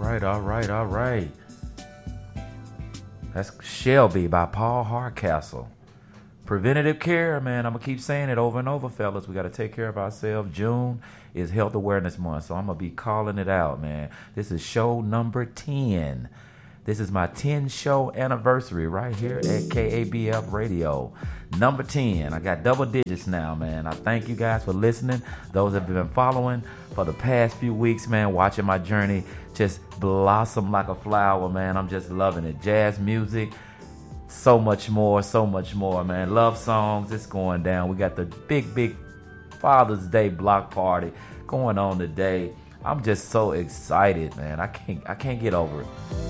right. That's Shelby by Paul Hardcastle. Preventative care, man. I'm going to keep saying it over and over, fellas. We got to take care of ourselves. June is Health Awareness Month, so I'm going to be calling it out, man. This is show number 10. This is my 10-show anniversary right here at KABF Radio. Number 10. I got double digits now, man. I thank you guys for listening. Those that have been following for the past few weeks, man, watching my journey just blossom like a flower, man. I'm just loving it. Jazz music. So much more, man. Love songs, it's going down. We got the big Father's Day block party going on today. I'm just so excited, man. I can't get over it.